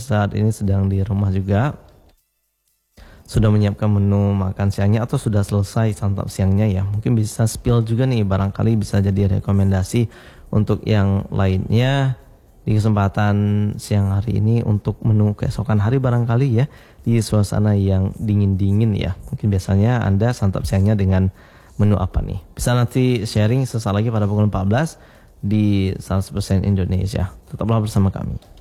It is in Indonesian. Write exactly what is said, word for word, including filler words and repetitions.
saat ini sedang di rumah juga, sudah menyiapkan menu makan siangnya atau sudah selesai santap siangnya ya. Mungkin bisa spill juga nih, barangkali bisa jadi rekomendasi untuk yang lainnya di kesempatan siang hari ini untuk menu keesokan hari barangkali ya, di suasana yang dingin-dingin ya. Mungkin biasanya Anda santap siangnya dengan menu apa nih? Bisa nanti sharing sesaat lagi pada pukul empat belas di seratus persen Indonesia. Tetaplah bersama kami.